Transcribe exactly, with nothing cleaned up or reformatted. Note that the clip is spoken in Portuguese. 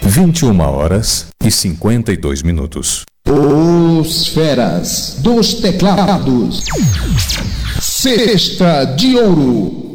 vinte e uma horas e cinquenta e dois minutos. Os feras dos teclados. Cesta de Ouro.